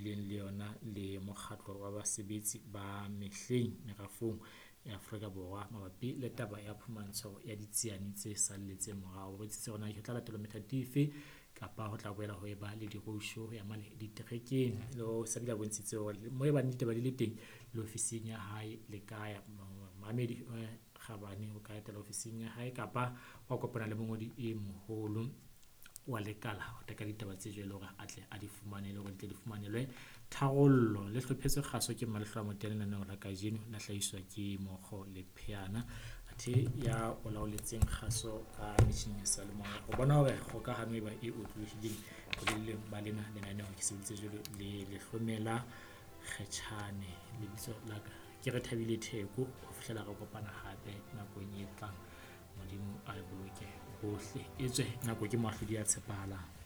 bileng le yona le mokgatlo wa basebetsi ba mehleng merafong ya Afrika Borwa mabapi le taba ya phumantsho ya ditsiane tse salletseng morao. Ho botsitse hore na ho tla latelwa methati dife kapa ho tla boela ho eba le di-roadshow ya mane diterekeng. Le ho Sabila bontshitse hore moo eba ditaba di le teng le ofising ya hae le kaya Mamedi Khabane o ka etela ofising ya hae kapa wa kopana le mongodi e moholo wa lekala ho teka ditaba tse jwalo hore a tle a di fumane le hore di tle di fumanelwe tharollo. Le hlophetswe kgaso ke Malehla Motene lenaneo la kajeno la hlahiswa ke Mokgo le Phiana athe ya o laoletseng kgaso ka metjhini ya salemoya ho bona hore kgokahano eba e otlolohileng boleng ba lena lenaneo ke sebeditse jwalo le lehlomela kgetjhane lebitso la ka ke re Thabile Theko ho fihlela re kopana hape nakong e tlang. Modimo a le boloke bohle etswe nako ke mahlodi a tshepahalang.